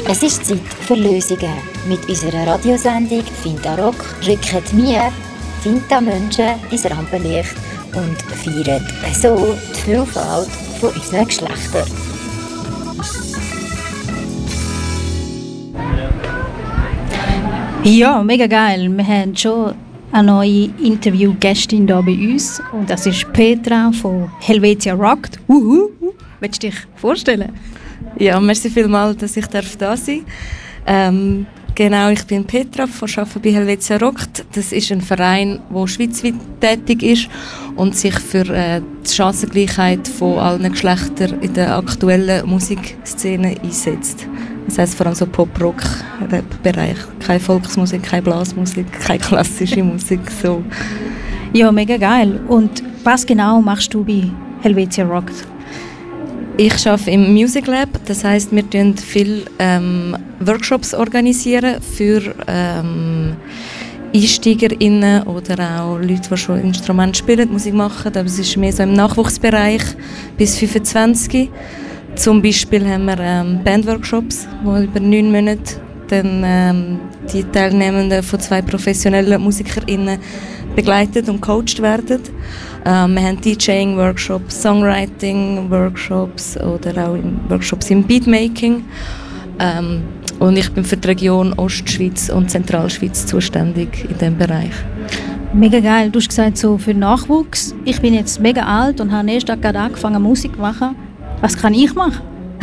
Es ist Zeit für Lösungen. Mit unserer Radiosendung Finta Rock rücken wir Finta-Menschen ins Rampenlicht und feiern so die Vielfalt von unseren Geschlechtern. Ja, mega geil. Wir haben schon eine neue Interviewgästin hier bei uns. Und das ist Petra von Helvetia Rockt. Willst du dich vorstellen? Ja, merci vielmals, dass ich da sein darf. Genau, ich bin Petra, arbeite bei Helvetia Rockt. Das ist ein Verein, der schweizweit tätig ist und sich für die Chancengleichheit von allen Geschlechtern in der aktuellen Musikszene einsetzt. Das heisst vor allem so Pop-Rock-Bereich. Keine Volksmusik, keine Blasmusik, keine klassische Musik. So. Ja, mega geil. Und was genau machst du bei Helvetia Rockt? Ich arbeite im Music Lab, das heisst, wir organisieren viele Workshops organisieren für EinsteigerInnen oder auch Leute, die schon Instrumente spielen, Musik machen. Aber es ist mehr so im Nachwuchsbereich bis 25. Zum Beispiel haben wir Bandworkshops, wo über 9 Monate dann die Teilnehmenden von 2 professionellen MusikerInnen begleitet und gecoacht werden. Wir haben DJing-Workshops, Songwriting-Workshops oder auch Workshops im Beatmaking. Und ich bin für die Region Ostschweiz und Zentralschweiz zuständig in diesem Bereich. Mega geil. Du hast gesagt, so für Nachwuchs. Ich bin jetzt mega alt und habe erst gerade angefangen Musik zu machen. Was kann ich machen?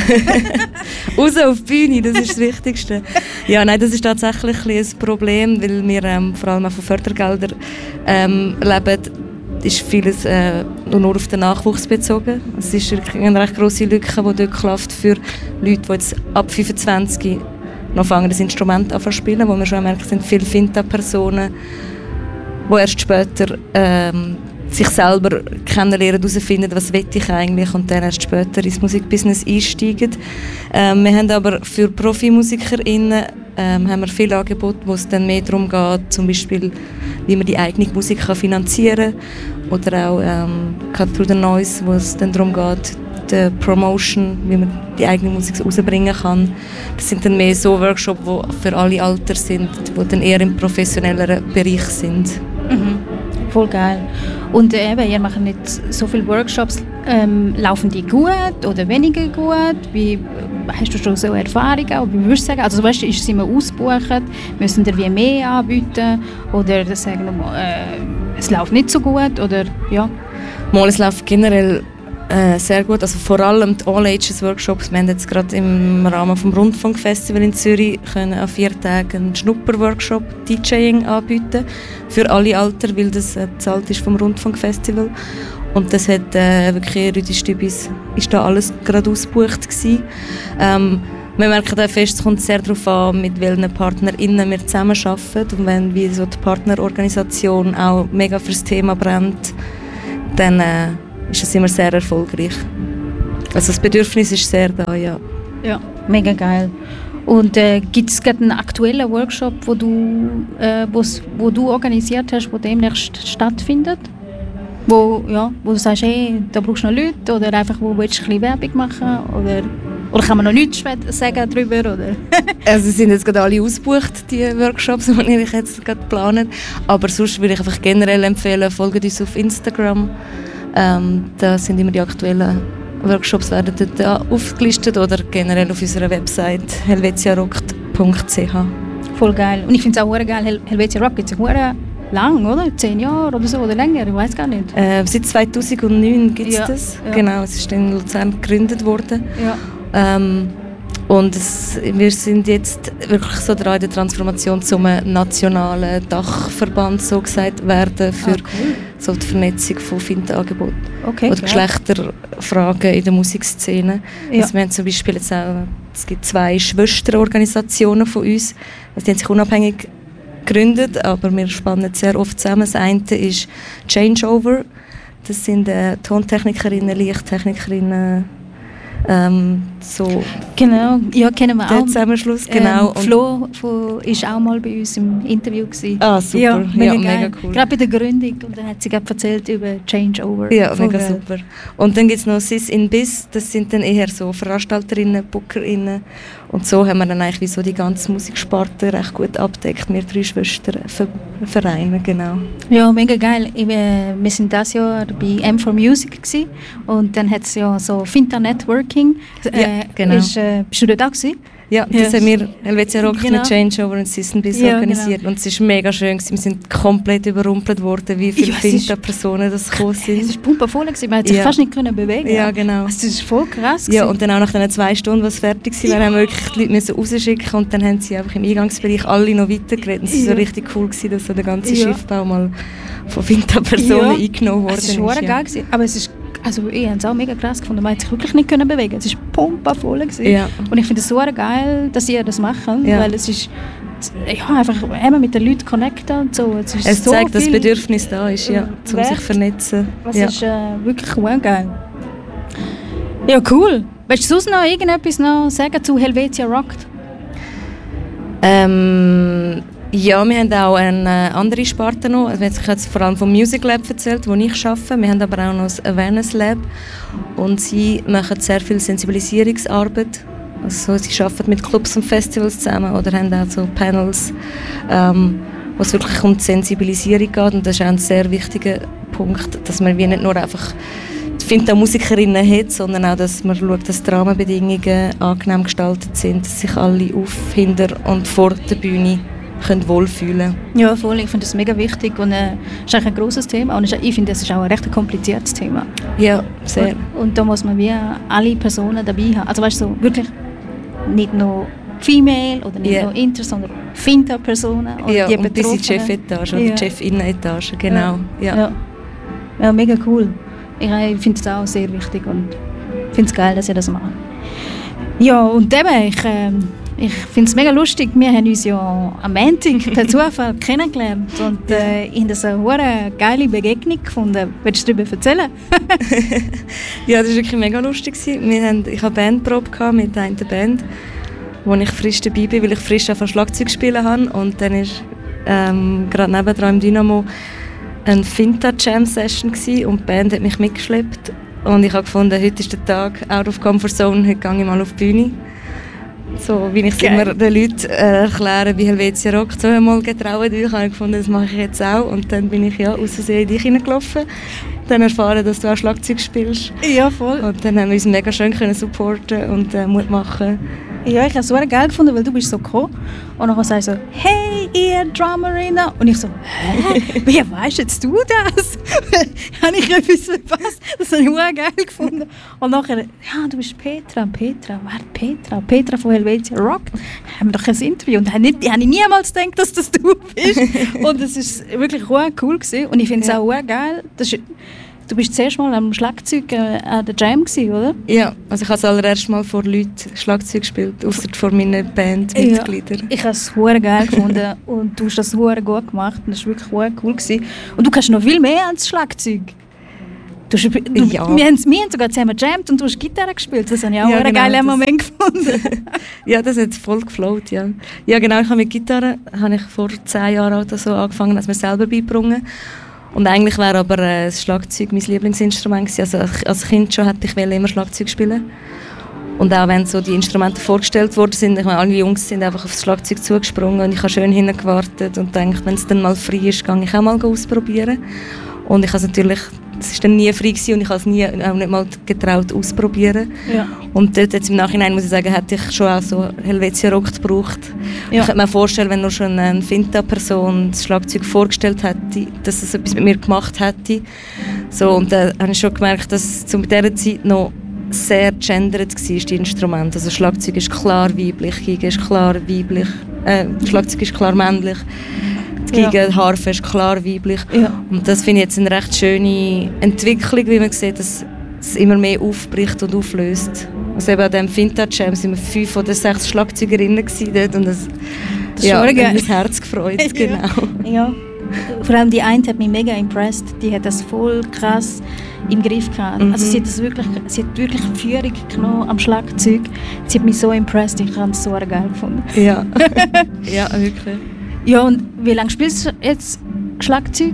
Raus auf die Bühne, das ist das Wichtigste. Ja, nein, das ist tatsächlich ein Problem, weil wir vor allem auch von Fördergeldern leben. Ist vieles nur auf den Nachwuchs bezogen. Es ist eine recht grosse Lücke, die dort klafft für Leute, die jetzt ab 25 noch fangen, das Instrument an zu spielen, wo wir schon merken, es sind viele Finta-Personen, die erst später sich selber kennenlernen, herausfinden, was will ich eigentlich und dann erst später ins Musikbusiness einsteigen. Wir haben aber für ProfimusikerInnen haben wir viele Angebote, wo es dann mehr darum geht, zum Beispiel, wie man die eigene Musik kann finanzieren kann oder auch Cut Through the Noise, wo es dann darum geht, die Promotion, wie man die eigene Musik rausbringen kann. Das sind dann mehr so Workshops, die für alle Alter sind, die dann eher im professionelleren Bereich sind. Mhm. Voll geil. Und eben, ihr macht nicht so viele Workshops. Laufen die gut oder weniger gut? Wie, hast du schon so Erfahrungen? Wie würdest du sagen? Also weißt du, ist es immer ausgebucht? Müssen wir wie mehr anbieten? Oder sagen wir mal, es läuft nicht so gut? Oder, ja? Mal, es läuft generell sehr gut. Also vor allem die All-Ages-Workshops. Wir haben jetzt gerade im Rahmen des Rundfunkfestival in Zürich können an 4 Tagen einen Schnupper-Workshop DJing anbieten. Für alle Alter, weil das bezahlt ist vom Rundfunkfestival. Und das hat wirklich Rüdi Stübis, ist da alles gerade ausgebucht gewesen. Wir merken da fest, es kommt sehr darauf an, mit welchen PartnerInnen wir zusammenarbeiten. Und wenn wie so die Partnerorganisation auch mega fürs Thema brennt, dann ist es immer sehr erfolgreich. Also das Bedürfnis ist sehr da, ja. Ja, mega geil. Und gibt es gerade einen aktuellen Workshop, wo du organisiert hast, der demnächst stattfindet? Wo du sagst, hey, da brauchst du noch Leute oder einfach, wo willst du ein bisschen Werbung machen? Oder kann man noch nichts sagen darüber? Oder? Also sind jetzt gerade alle ausgebucht, die Workshops, die ich jetzt gerade plane. Aber sonst würde ich einfach generell empfehlen, folgt uns auf Instagram. Da sind immer die aktuellen Workshops werden dort aufgelistet oder generell auf unserer Website helvetiarockt.ch. Voll geil. Und ich finde es auch geil, Helvetia Rockt gibt es ja lang, oder? 10 Jahre oder so oder länger, ich weiß gar nicht. Seit 2009 gibt es das. Ja. Genau, es ist in Luzern gegründet worden. Ja. Und wir sind jetzt wirklich so dran, in der Transformation zu einem nationalen Dachverband so gesagt werden für so die Vernetzung von Finta-Angeboten oder Geschlechterfragen in der Musikszene. Ja. Also wir haben zum Beispiel jetzt auch, es gibt 2 Schwesterorganisationen von uns, also die haben sich unabhängig gegründet, aber wir spannen sehr oft zusammen. Das eine ist Changeover, das sind Tontechnikerinnen, Lichttechnikerinnen, So Genau, ja, kennen wir der auch. Zusammenschluss, genau. Flo war auch mal bei uns im Interview gewesen. Ah, super. Ja, mega, mega cool. Gerade bei der Gründung. Und dann hat sie gerade erzählt über Changeover. Ja, Voll mega geil. super. Und dann gibt es noch Sis in Biss, das sind dann eher so Veranstalterinnen, BookerInnen. Und so haben wir dann eigentlich wie so die ganze Musiksparte recht gut abdeckt. Wir 3 Schwestern, Vereine, genau. Ja, mega geil. Wir sind dieses Jahr bei M4 Music gewesen. Und dann hat es ja so Finta Networking. Ja, genau. Bist du dort auch gewesen? Ja, das haben wir Helvetia Rock Genau. mit Changeover und Sis in Biss Ja, organisiert. genau. Und es war mega schön. Wir sind komplett überrumpelt worden, wie viele Ja, es ist- Finta-Personen das gekommen sind. Es war pumpervoll, man hat sich Ja. fast nicht können bewegen. Ja, genau. Also, das war voll krass. Ja, gewesen. und dann auch nach den 2 Stunden, was fertig war, haben wir wirklich die Leute müssen rausschicken und dann haben sie einfach im Eingangsbereich alle noch weitergeredet. Es war so Ja. richtig cool, gewesen, dass so der ganze Ja. Schiffbau mal von Finta-Personen Ja. eingenommen worden Es war ist. geil gewesen. Aber es ist, also ich habe es auch mega krass gefunden. Man hat sich wirklich nicht können bewegen. Es war pumpervoll gewesen. Ja. Und ich finde es so geil, dass sie das machen, Ja. weil es ist ja, einfach immer mit den Leuten connecten und so. Es, ist Es so zeigt, dass das viel Bedürfnis da ist, ja, um wert. sich zu vernetzen. Was Ja. ist wirklich geil. Ja, cool. Willst du sonst noch irgendetwas noch sagen zu Helvetia Rockt? Ja, wir haben auch eine andere Sparte noch. Also ich habe jetzt vor allem vom Music Lab erzählt, wo ich arbeite. Wir haben aber auch noch das Awareness Lab. Und sie machen sehr viel Sensibilisierungsarbeit. Also sie arbeiten mit Clubs und Festivals zusammen oder haben auch so Panels, wo es wirklich um die Sensibilisierung geht. Und das ist auch ein sehr wichtiger Punkt, dass man wie nicht nur einfach Finta-Musikerinnen hat, sondern auch, dass man schaut, dass die Rahmenbedingungen angenehm gestaltet sind, dass sich alle auf, hinter und vor der Bühne können wohlfühlen. Ja, voll. Ich finde das mega wichtig und es ist eigentlich ein grosses Thema. Und ich finde, das ist auch ein recht kompliziertes Thema. Ja, sehr. Und da muss man wie alle Personen dabei haben. Also weißt du, so wirklich nicht nur Female oder nicht nur Inter, sondern Finta-Personen und Ja, die und bis in die Betroffenen. Chefetage oder Ja. Chefinnenetage, genau. Ja. Ja, mega cool. Ich finde es auch sehr wichtig und finde es geil, dass ihr das macht. Ja, und eben, ich finde es mega lustig. Wir haben uns ja am Montag per Zufall kennengelernt und ich habe das eine geile Begegnung gefunden. Willst du darüber erzählen? Ja, das war wirklich mega lustig. Ich hatte Bandprobe mit einer Band, wo ich frisch dabei bin, weil ich frisch angefangen Schlagzeug spielen habe. Und dann war gerade nebendran im Dynamo eine Finta-Jam-Session und die Band hat mich mitgeschleppt. Und ich habe gefunden, heute ist der Tag out of comfort zone, heute gehe ich mal auf die Bühne. So, wie ich es immer den Leuten erkläre, bei Helvetia Rock so einmal getraut, ich habe gefunden, das mache ich jetzt auch. Und dann bin ich aus Versehen in dich hineingelaufen. Dann erfahren, dass du auch Schlagzeug spielst. Ja, voll. Und dann haben wir uns mega schön können supporten und Mut machen. Ja, ich habe es so geil gefunden, weil du bist so gekommen und dann sagst du so, hey, ihr Drummerinnen. Und ich so, hä? Wie weisst jetzt du das? Habe ich etwas verpasst? Das habe ich auch geil gefunden. Und nachher, ja, du bist Petra. Wer Petra? Petra von Helvetia Rock. Haben wir doch ein Interview. Und ich habe niemals gedacht, dass das du bist. Und es war wirklich auch cool gewesen. Und ich finde es auch geil. Du bist zuerst mal am Schlagzeug an der Jam gewesen, oder? Ja, also ich habe das allererste Mal vor Leuten Schlagzeug gespielt, außer vor meinen Bandmitgliedern. Ja, ich habe es sehr geil gefunden und du hast das sehr gut gemacht und das war wirklich sehr cool gewesen. Und du kannst noch viel mehr als Schlagzeug. Wir haben sogar zusammen gejammt und du hast Gitarre gespielt. Das habe ich auch einen geilen Moment gefunden. Ja, das hat voll geflowt, ja. Ja genau, ich habe mit Gitarre ich vor 10 Jahren oder so angefangen, als mir selber beigebracht. Und eigentlich wäre aber das Schlagzeug mein Lieblingsinstrument gewesen. Also als Kind schon hätte ich immer Schlagzeug spielen. Und auch wenn so die Instrumente vorgestellt worden sind, ich meine, alle Jungs sind einfach aufs Schlagzeug zugesprungen und ich habe schön hingewartet und gedacht, wenn es dann mal frei ist, gehe ich auch mal ausprobieren. Und ich habe es natürlich, es war dann nie frei gewesen und ich habe es auch nicht mal getraut ausprobieren. Ja. Und dort jetzt im Nachhinein muss ich sagen, hätte ich schon auch so Helvetia Rock gebraucht. Ja. Ich könnte mir vorstellen, wenn nur schon eine Finta-Person das Schlagzeug vorgestellt hätte, dass es etwas mit mir gemacht hätte. So, und dann habe ich schon gemerkt, dass es zu dieser Zeit noch sehr gendert war, die Instrumente. Also Schlagzeug ist klar weiblich, Geige ist klar weiblich, Schlagzeug ist klar männlich. Die Geige, Harfe ist klar weiblich. Ja. Und das finde ich jetzt eine recht schöne Entwicklung, wie man sieht, dass es immer mehr aufbricht und auflöst. Also eben an diesem Finta-Jam waren wir 5 oder 6 Schlagzeugerinnen dort und das hat mein Herz gefreut. Genau. Ja. Vor allem die eine hat mich mega impressed. Die hat das voll krass im Griff gehabt. Also sie hat wirklich Führung genommen am Schlagzeug. Sie hat mich so impressed. Ich habe es so geil gefunden. Ja, ja, wirklich. Ja, und wie lange spielst du jetzt Schlagzeug?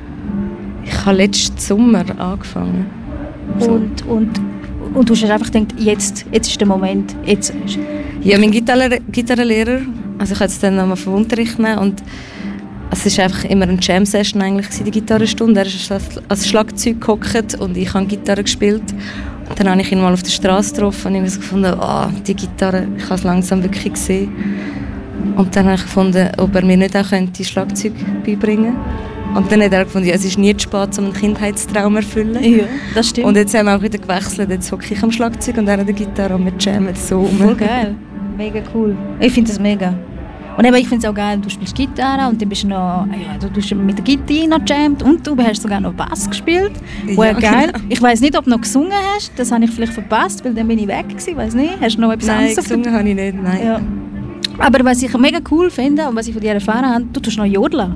Ich habe letzten Sommer angefangen. So. Und du hast einfach gedacht, jetzt ist der Moment. Jetzt. Ja, mein Gitarrenlehrer, also ich habe jetzt dann nochmal vom Unterricht genommen und es war einfach immer eine Jam-Session eigentlich, die Gitarrenstunde. Er ist als Schlagzeug gehockt und ich habe Gitarre gespielt. Und dann habe ich ihn mal auf der Straße getroffen und ich habe so gefunden, die Gitarre, ich habe es langsam wirklich gesehen. Und dann habe ich gefunden, ob er mir nicht auch Schlagzeug beibringen könnte. Und dann hat er gefunden, ja, es ist nie zu spät, um einen Kindheitstraum zu erfüllen. Ja, das stimmt. Und jetzt haben wir auch wieder gewechselt. Jetzt hocke ich am Schlagzeug und er an der Gitarre und wir jammen so um. Voll geil. Mega cool. Ich finde das mega. Und eben, ich finde es auch geil, du spielst Gitarre und dann bist du noch, du hast mit der Gitarre noch gejammt und du hast sogar noch Bass gespielt. Ja, geil. Genau. Ich weiss nicht, ob du noch gesungen hast, das habe ich vielleicht verpasst, weil dann bin ich weg gewesen, weiss nicht. Hast du noch etwas anderes? Nein, gesungen habe ich nicht, nein. Ja. Aber was ich mega cool finde und was ich von dir erfahren habe, du tust noch jodeln.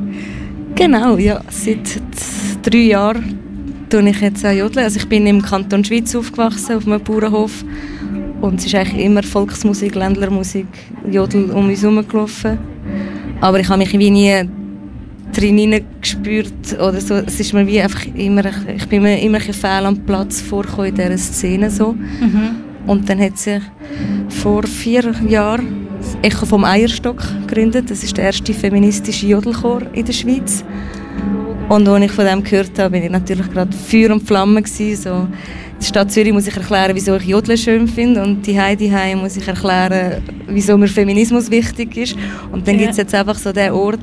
Genau, ja. Seit 3 Jahren tue ich jetzt auch jodeln. Also ich bin im Kanton Schweiz aufgewachsen, auf einem Bauernhof. Und es ist eigentlich immer Volksmusik, Ländlermusik, Jodel um uns herum gelaufen. Aber ich habe mich wie nie drin gespürt oder so. Es ist mir wie einfach immer, ich bin mir immer ein fehl am Platz vorgekommen in dieser Szene so. Und dann hat sich vor 4 Jahren das Echo vom Eierstock gegründet. Das ist der erste feministische Jodelchor in der Schweiz. Und als ich von dem gehört habe, bin ich natürlich gerade Feuer und Flamme gewesen. So, in der Stadt Zürich muss ich erklären, wieso ich Jodeln schön finde. Und die Heidi muss ich erklären, wieso mir Feminismus wichtig ist. Und dann gibt es jetzt einfach so den Ort,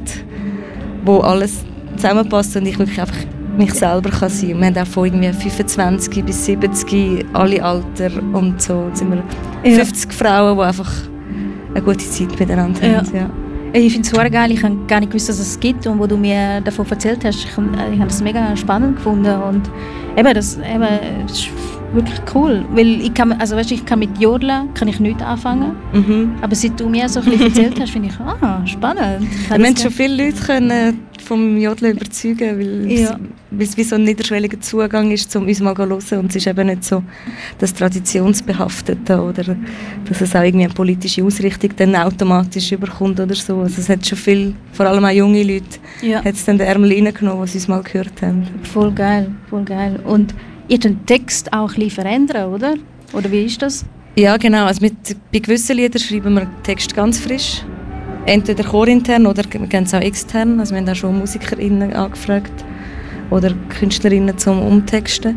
wo alles zusammenpasst und ich wirklich einfach mich selber kann sein kann. Wir haben auch von irgendwie 25 bis 70 alle Alter und so. Jetzt sind wir 50 Frauen, die einfach eine gute Zeit miteinander haben. Ja. Ich finde es sehr geil, ich habe gar nicht gewusst, dass es gibt und wo du mir davon erzählt hast, ich habe das mega spannend gefunden und das ist wirklich cool, weil ich kann mit Jodeln kann ich nichts anfangen, aber seit du mir so ein bisschen erzählt hast, finde ich, spannend. Wir haben schon viele Leute können vom Jodeln überzeugen, weil es wie so ein niederschwelliger Zugang ist, um uns mal zu hören und es ist eben nicht so das Traditionsbehaftete oder dass es auch irgendwie eine politische Ausrichtung dann automatisch überkommt oder so. Also es hat schon viel, vor allem auch junge Leute, hat es dann den Ärmel reingenommen, die sie es mal gehört haben. Voll geil, voll geil. Und ihr den Text auch ein bisschen verändern, oder? Oder wie ist das? Ja, genau. Also bei gewissen Liedern schreiben wir den Text ganz frisch. Entweder chorintern oder wir gehen es auch extern. Also wir haben auch schon MusikerInnen angefragt oder KünstlerInnen zum Umtexten.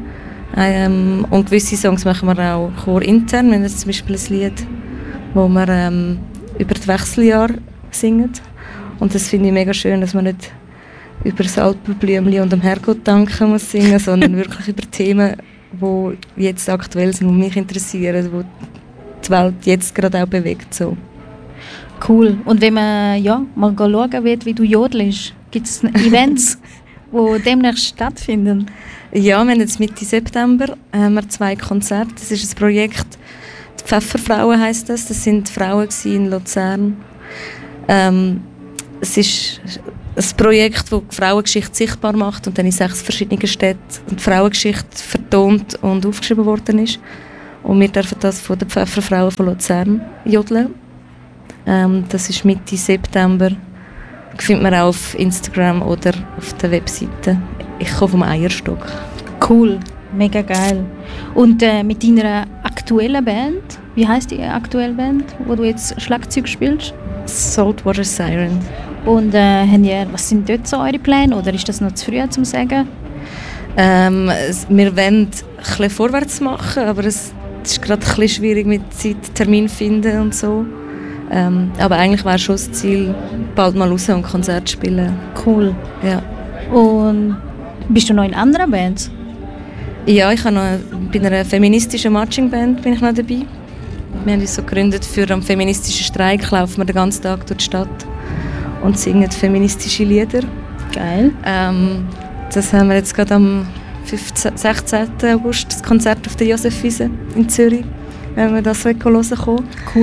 Und gewisse Songs machen wir auch chorintern. Wir haben jetzt zum Beispiel ein Lied, wo wir über die Wechseljahre singen. Und das finde ich mega schön, dass man nicht über das Alpenblümchen und dem Herrgott danken muss singen, sondern wirklich über Themen, die jetzt aktuell sind und mich interessieren, die die Welt jetzt gerade auch bewegt. So. Cool. Und wenn man mal schauen will, wie du jodelst, gibt es Events, die demnächst stattfinden? Ja, wir haben jetzt Mitte September 2 Konzerte. Das ist ein Projekt, die Pfefferfrauen heisst das. Das sind Frauen in Luzern. Es ist ein Projekt, das die Frauengeschichte sichtbar macht und dann in 6 verschiedenen Städten die Frauengeschichte vertont und aufgeschrieben worden ist. Und wir dürfen das von den Pfefferfrauen von Luzern jodeln. Das ist Mitte September. Das findet man auch auf Instagram oder auf der Webseite. Ich komme vom Eierstock. Cool, mega geil. Und mit deiner aktuellen Band, wie heisst die aktuelle Band, wo du jetzt Schlagzeug spielst? Saltwater Siren. Und was sind dort so eure Pläne oder ist das noch zu früh zum sagen? Wir wollen ein bisschen vorwärts machen, aber es ist gerade ein bisschen schwierig mit Zeit, Termin finden und so. Aber eigentlich wäre schon das Ziel, bald mal raus und Konzert spielen. Cool. Ja. Und bist du noch in anderen Bands? Ja, ich habe noch bei einer feministischen Marching-Band bin ich noch dabei. Wir haben uns so gegründet, für einen feministischen Streik laufen wir den ganzen Tag durch die Stadt und singen feministische Lieder. Geil. Das haben wir jetzt gerade am 16. August das Konzert auf der Josefwiese in Zürich, wenn wir das hören kommen. Cool.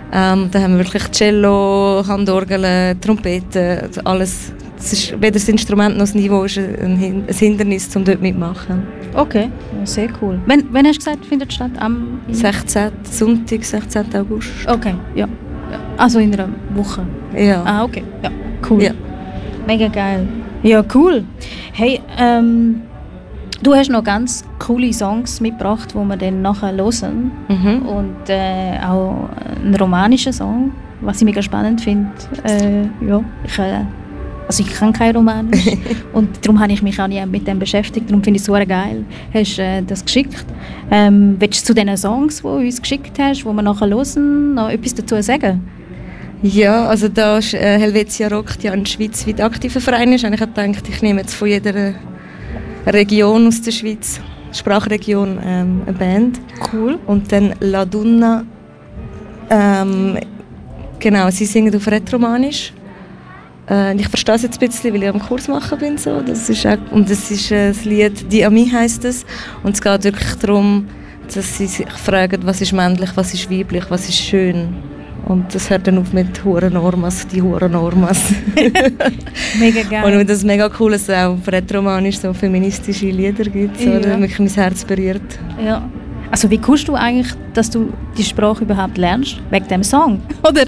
Da haben wir wirklich Cello, Handorgel, Trompeten, alles. Weder das Instrument noch das Niveau ist ein Hindernis, um dort mitmachen. Okay, sehr cool. Wann hast du gesagt, findet statt? Am 16. Sonntag, 16. August. Okay, ja. Also in einer Woche? Ja. Ah, okay. Ja, cool. Ja. Mega geil. Ja, cool. Hey, du hast noch ganz coole Songs mitgebracht, die wir dann nachher hören. Mhm. Und auch einen romanischen Song, was ich mega spannend finde. Ja, ich kann kein Romanisch und darum habe ich mich auch nie mit dem beschäftigt. Darum finde ich es super geil. Hast das geschickt. Willst du zu diesen Songs, die du uns geschickt hast, die wir nachher hören, noch etwas dazu sagen? Ja, also da ist Helvetia Rock ja ein schweizweit aktiver Verein ist. Und ich habe gedacht, ich nehme jetzt von jeder Region aus der Schweiz, Sprachregion, eine Band. Cool. Und dann La Donna, genau, sie singen auf Rätoromanisch. Ich verstehe es jetzt ein bisschen, weil ich am Kurs machen bin. So. Das ist das Lied «Die Ami» heisst es. Und es geht wirklich darum, dass sie sich fragen, was ist männlich, was ist weiblich, was ist schön. Und das hört dann auf mit «Hure Normas», die «Hure Normas». Mega geil. Und das ist mega cool, dass es auch auf Rätoromanisch so feministische Lieder gibt, so, das mich mein Herz berührt. Ja. Also wie kommst du eigentlich, dass du die Sprache überhaupt lernst? Wegen dem Song? Oder?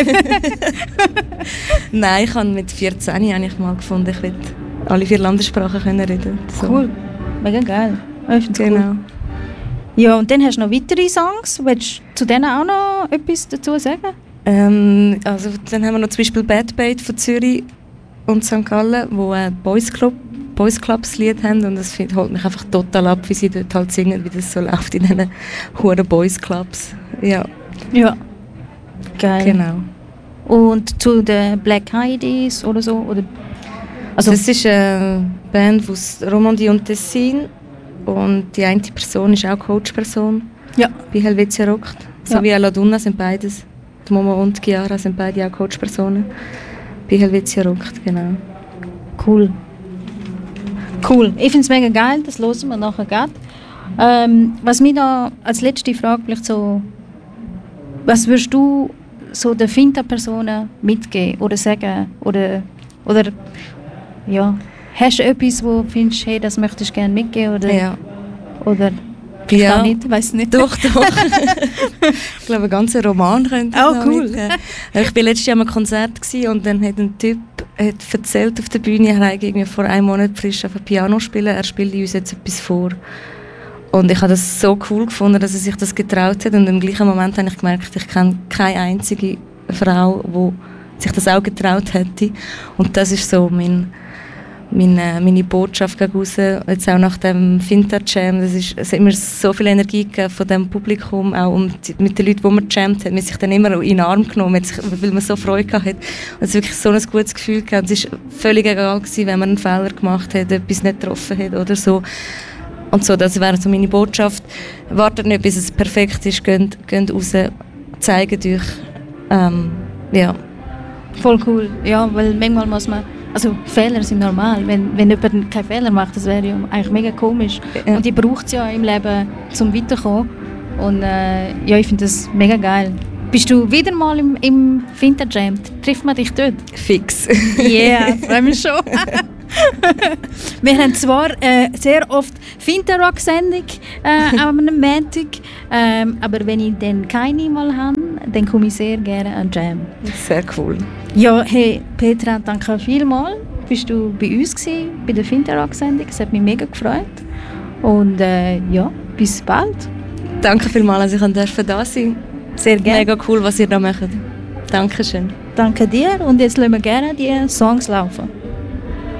Nein, ich habe mit 14 eigentlich mal gefunden, ich will alle 4 Landessprachen können reden. So. Cool, mega geil. Ich find's Genau. Cool. Ja, und dann hast du noch weitere Songs. Willst du zu denen auch noch etwas dazu sagen? Also dann haben wir noch zum Beispiel «Bad Bait» von Zürich und St. Gallen, wo ein Boys Clubs Lied haben und das holt mich einfach total ab, wie sie dort halt singen, wie das so läuft in diesen huren Boys Clubs. Ja. Ja. Geil. Genau. Und zu den Black Heidies oder so? Oder? Also das ist eine Band aus Romandie und Tessin und die eine Person ist auch Coachperson ja. bei Helvetia Rock. So Ja. wie La Donna sind beides. Die Momo und Chiara sind beide auch Coachpersonen bei Helvetia Rock, genau. Cool. Cool. Ich finde es mega geil, das hören wir nachher gerade. Was mir da als letzte Frage vielleicht so, was würdest du so den Finta-Personen mitgeben oder sagen? Oder ja, hast du etwas, wo du findest, hey, das möchtest du gerne mitgeben? Oder, Ja. oder vielleicht Ja. auch nicht, weiss nicht. Doch. Ich glaube, einen ganzen Roman könnte ich Oh, noch cool. mitgeben. Ich war letztes Jahr am Konzert gewesen und dann hat ein Typ erzählt auf der Bühne, er hat irgendwie vor einem Monat frisch auf dem Piano spielen, er spielt uns jetzt etwas vor. Und ich habe das so cool gefunden, dass er sich das getraut hat und im gleichen Moment habe ich gemerkt, ich kenne keine einzige Frau, die sich das auch getraut hätte. Und das ist so meine Botschaft gegen raus, jetzt auch nach dem Finta-Jam, es hat mir so viel Energie gegeben von dem Publikum, auch mit den Leuten, die man gejammt hat, man hat sich dann immer in den Arm genommen, weil man so Freude hatte. Und es hat wirklich so ein gutes Gefühl gehabt. Es war völlig egal gewesen, wenn man einen Fehler gemacht hat, etwas nicht getroffen hat oder so. Und so, das wäre so meine Botschaft. Wartet nicht, bis es perfekt ist, geht raus, zeigt euch. Ja. Voll cool. Ja, weil manchmal muss man, also Fehler sind normal. Wenn jemand keinen Fehler macht, das wäre ja eigentlich mega komisch. Ja. Und die braucht es ja im Leben, um weiterzukommen. Und ja, ich finde das mega geil. Bist du wieder mal im Finta-Jam? Trifft man dich dort? Fix. Yeah, freue mich schon. Wir haben zwar sehr oft Finta-Rock-Sendung am Montag, aber wenn ich dann keine mal habe, dann komme ich sehr gerne an Jam. Sehr cool. Ja, hey Petra, danke vielmals. Bist du bei uns gewesen, bei der Finta-Rock-Sendung? Es hat mich mega gefreut. Und ja, bis bald. Danke vielmals, dass ich da sein durfte. Sehr gerne. Mega cool, was ihr da macht. Dankeschön. Danke dir und jetzt lassen wir gerne die Songs laufen.